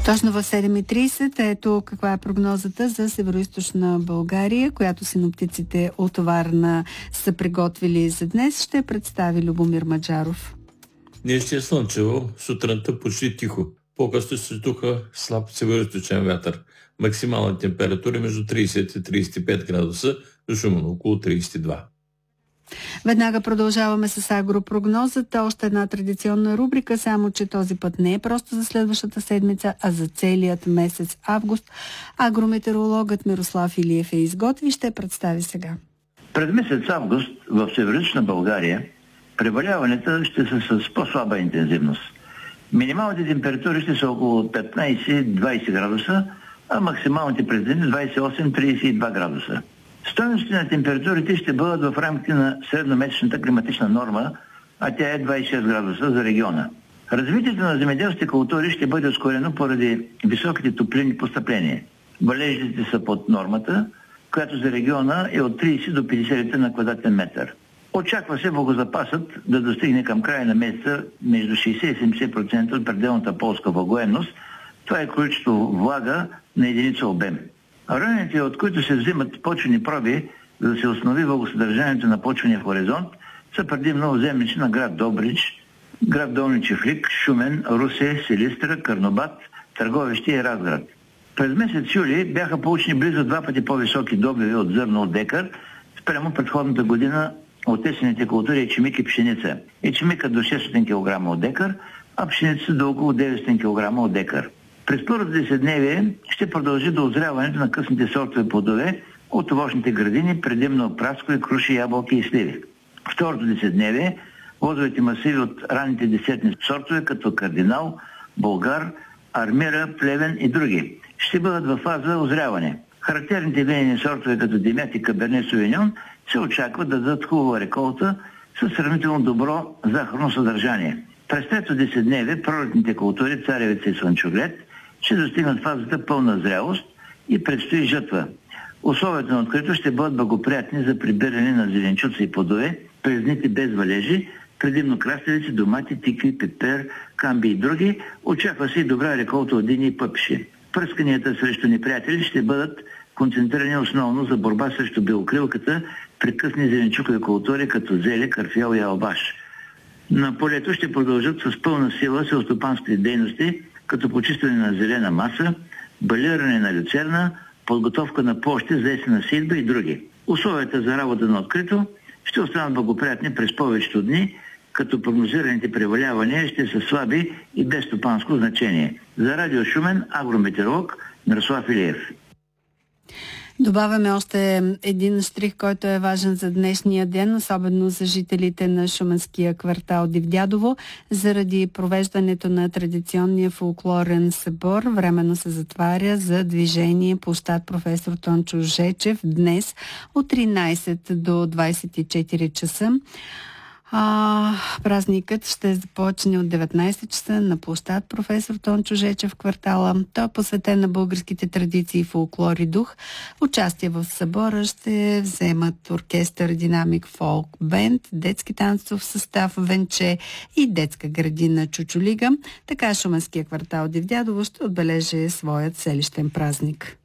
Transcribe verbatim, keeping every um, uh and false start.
Точно в седем и трийсет, ето каква е прогнозата за североизточна България, която синоптиците от Варна са приготвили за днес. Ще представи Любомир Маджаров. Днес ще е слънчево, сутринта почти тихо. По-късно се духа слаб североизточен вятър. Максимална температура между трийсет и трийсет и пет градуса, до Шумен около трийсет и два. Веднага продължаваме с агропрогнозата. Още една традиционна рубрика, само че този път не е просто за следващата седмица, а за целият месец август. Агрометеорологът Мирослав Илиев е изготви и ще представи сега. През месец август в североизточна България преваляването ще са с по-слаба интензивност. Минималните температури ще са около петнайсет до двайсет градуса, а максималните през ден двайсет и осем до трийсет и два градуса. Стойностите на температурите ще бъдат в рамките на средномесечната климатична норма, а тя е двайсет и шест градуса за региона. Развитието на земеделските култури ще бъде ускорено поради високите топлинни постъпления. Валежите са под нормата, която за региона е от трийсет до петдесет литра на квадратен метър. Очаква се влагозапасът да достигне към края на месеца между шейсет и седемдесет процента от пределната полска влагоемност. Това е количество влага на единица обем. Районите, от които се взимат почвени проби, за да се установи влагосъдържанието на почвения хоризонт, са предимно землици на град Добрич, град Долни Чифлик, Шумен, Русе, Силистра, Карнобат, Търговище и Разград. През месец юли бяха получени близо два пъти по-високи добиви от зърно от декар спрямо предходната година от есенните култури ечемик и пшеница. Ечемикът до шестстотин килограма от декар, а пшеницата до около деветстотин килограма от декар. През първото десетдневие ще продължи до озряването на късните сортове плодове от овощните градини, предимно праскови, круши, ябълки и сливи. Второто десетдневие лозовите масиви от ранните десетни сортове, като кардинал, болгар, армира, плевен и други, ще бъдат във фаза озряване. Характерните винени сортове, като Демят и Каберне Совиньон, се очаква да дадат хубава реколта със сравнително добро захарно съдържание. През трето десетдневие пролетните култури, царевица и слънчоглед, ще достигнат фазата пълна зрялост и предстои жътва. Условията на открито ще бъдат благоприятни за прибиране на зеленчуци и плодове през дните без валежи, предимно краставици, домати, тикви, пепер, камби и други. Очаква се и добра реколта от дини и пъпши. Пръсканията срещу неприятели ще бъдат концентрирани основно за борба срещу белокрилката при късни зеленчукови култури, като зеле, карфиол и албаш. На полето ще продължат с пълна сила селскостопанските дейности, като почистване на зелена маса, балиране на люцерна, подготовка на площи за есенна сеитба и други. Условията за работа на открито ще останат благоприятни през повечето дни, като прогнозираните превалявания ще са слаби и без стопанско значение. За Радио Шумен, агрометеоролог Мирослав Илиев. Добавяме още един штрих, който е важен за днешния ден, особено за жителите на шуменския квартал Дивдядово. Заради провеждането на традиционния фолклорен събор, временно се затваря за движение площад Професор Тончо Жечев днес от тринайсет до двайсет и четири часа. А, празникът ще започне от деветнайсет часа на площад Професор Тончо Жечев в квартала. Той е посветен на българските традиции, фолклор и дух. Участие в събора ще вземат оркестър Динамик Фолк Бенд, детски танцов състав Венче и детска градина Чучулига. Така шуменския квартал Дивдядово ще отбележи своят селищен празник.